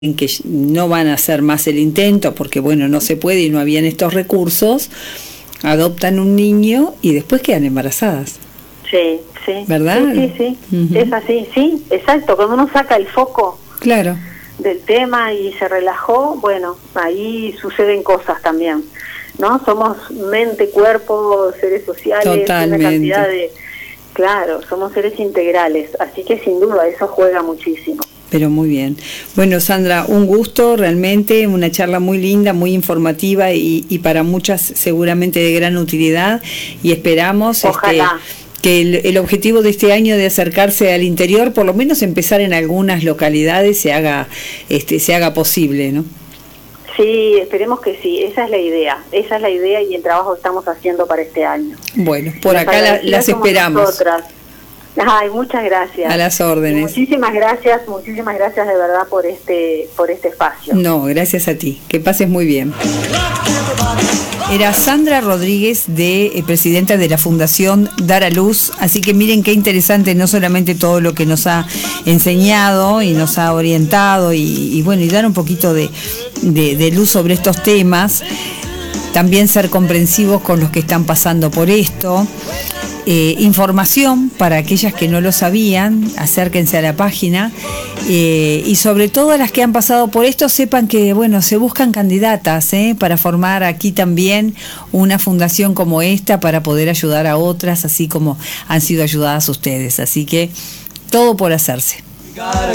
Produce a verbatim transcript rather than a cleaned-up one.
en que no van a hacer más el intento porque bueno, no se puede y no habían estos recursos, adoptan un niño y después quedan embarazadas. Sí, sí. ¿Verdad? Sí, sí, sí. Uh-huh. Es así, sí, exacto. Cuando uno saca el foco claro. del tema y se relajó, bueno, ahí suceden cosas también, ¿no? Somos mente, cuerpo, seres sociales, Totalmente. una cantidad de... Claro, somos seres integrales, así que sin duda eso juega muchísimo. Pero muy bien. Bueno, Sandra, un gusto, realmente, una charla muy linda, muy informativa y, y para muchas seguramente de gran utilidad, y esperamos este, que el, el objetivo de este año de acercarse al interior, por lo menos empezar en algunas localidades, se haga, este, se haga posible, ¿no? Sí, esperemos que sí, esa es la idea, esa es la idea y el trabajo que estamos haciendo para este año. Bueno, por las acá la, las esperamos. Nosotras. Ay, muchas gracias. A las órdenes. Y muchísimas gracias, muchísimas gracias de verdad por este por este espacio. No, gracias a ti. Que pases muy bien. Era Sandra Rodríguez, de eh, presidenta de la Fundación Dar a Luz. Así que miren qué interesante, no solamente todo lo que nos ha enseñado y nos ha orientado y, y bueno, y dar un poquito de, de, de luz sobre estos temas. También ser comprensivos con los que están pasando por esto. Eh, información para aquellas que no lo sabían, acérquense a la página eh, y sobre todo las que han pasado por esto sepan que bueno, se buscan candidatas eh, para formar aquí también una fundación como esta para poder ayudar a otras así como han sido ayudadas ustedes, así que todo por hacerse.